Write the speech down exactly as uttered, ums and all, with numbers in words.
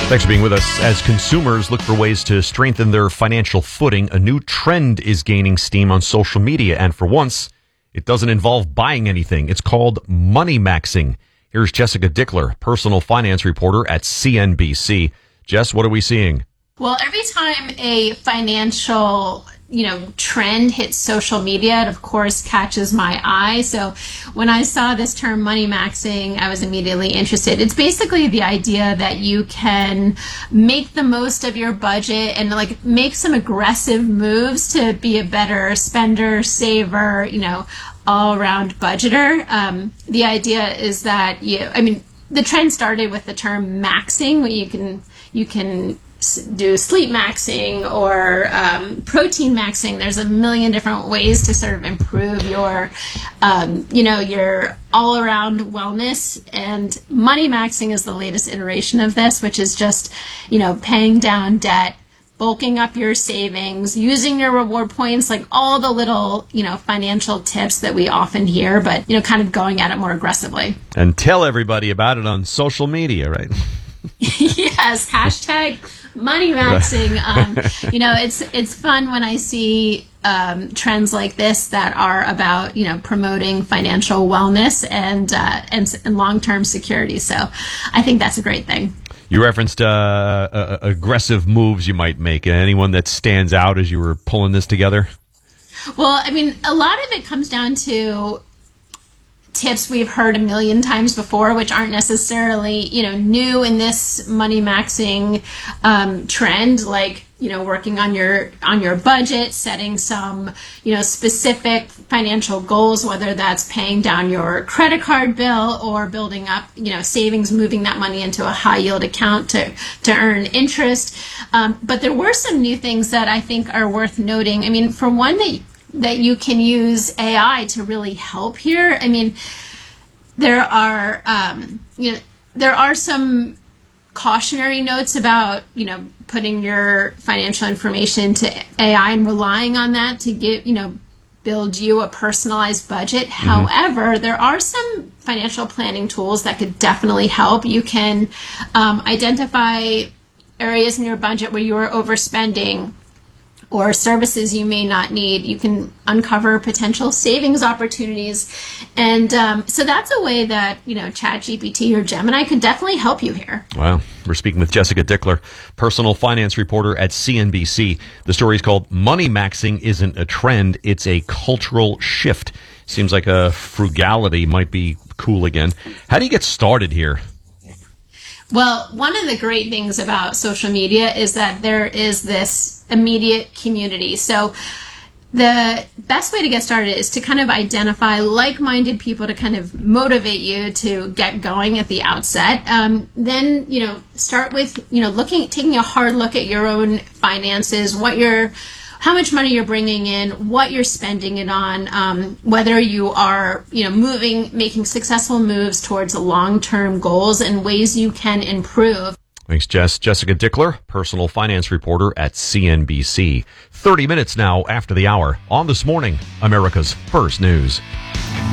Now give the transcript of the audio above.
Thanks for being with us. As consumers look for ways to strengthen their financial footing, a new trend is gaining steam on social media. And for once, it doesn't involve buying anything. It's called money maxing. Here's Jessica Dickler, personal finance reporter at C N B C. Jess, what are we seeing? Well, every time a financial, you know, trend hits social media, it of course catches my eye. So when I saw this term money maxing, I was immediately interested. It's basically the idea that you can make the most of your budget and like make some aggressive moves to be a better spender, saver, you know, all around budgeter. Um, the idea is that you, I mean, the trend started with the term maxing, where you can, you can do sleep maxing or um, protein maxing. There's a million different ways to sort of improve your, um, you know, your all-around wellness. And money maxing is the latest iteration of this, which is just, you know, paying down debt, bulking up your savings, using your reward points, like all the little, you know, financial tips that we often hear, but, you know, kind of going at it more aggressively. And tell everybody about it on social media, right? Yes, hashtag money maxing. Um, you know, it's it's fun when I see um, trends like this that are about, you know, promoting financial wellness and uh, and, and long-term security. So I think that's a great thing. You referenced uh, uh, aggressive moves you might make. Anyone that stands out as you were pulling this together? Well, I mean, a lot of it comes down to tips we've heard a million times before, which aren't necessarily, you know, new in this money maxing um, trend, like, you know, working on your on your budget, setting some, you know, specific financial goals, whether that's paying down your credit card bill or building up, you know, savings, moving that money into a high yield account to to earn interest. Um, but there were some new things that I think are worth noting. I mean, for one, that that you can use A I to really help here. I mean, there are, um, you know, there are some cautionary notes about, you know, putting your financial information to A I and relying on that to get, you know, build you a personalized budget. Mm-hmm. However, there are some financial planning tools that could definitely help. You can um, identify areas in your budget where you are overspending or services you may not need. You can uncover potential savings opportunities. And um, so that's a way that, you know, ChatGPT or Gemini could definitely help you here. Wow. We're speaking with Jessica Dickler, personal finance reporter at C N B C. The story is called Money Maxing Isn't a Trend, It's a Cultural Shift. Seems like a frugality might be cool again. How do you get started here? Well, one of the great things about social media is that there is this immediate community. So the best way to get started is to kind of identify like-minded people to kind of motivate you to get going at the outset. Um, then, you know, start with, you know, looking, taking a hard look at your own finances, what you're how much money you're bringing in, what you're spending it on, um, whether you are, you know, moving, making successful moves towards long-term goals and ways you can improve. Thanks, Jess. Jessica Dickler, personal finance reporter at C N B C. thirty minutes now after the hour on This Morning, America's First News.